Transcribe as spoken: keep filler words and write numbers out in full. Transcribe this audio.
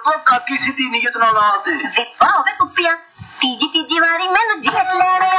ਤੋਂ ਕਾਕੀ ਸਿੱਧੀ ਨੀਅਤ ਨਾਲ ਆ ਤੇ ਵਿਪਾ ਹੋਵੇ ਕੁੱਪੀਆਂ ਤੀਜੀ ਤੀਜੀ ਵਾਰੀ ਮੈਨੂੰ ਜਿੱਤ ਲੈਣੇ